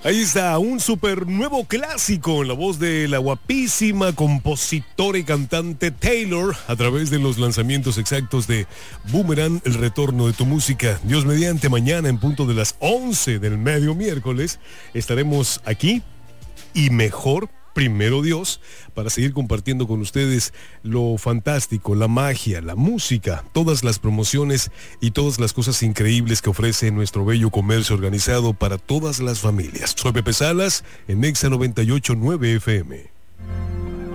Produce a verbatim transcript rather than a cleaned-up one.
Ahí está, un super nuevo clásico en la voz de la guapísima compositora y cantante Taylor a través de los lanzamientos exactos de Boomerang, el retorno de tu música. Dios mediante, mañana en punto de las once del medio miércoles estaremos aquí y mejor, primero Dios, para seguir compartiendo con ustedes lo fantástico, la magia, la música, todas las promociones y todas las cosas increíbles que ofrece nuestro bello comercio organizado para todas las familias. Soy Pepe Salas en Exa noventa y ocho punto nueve F M.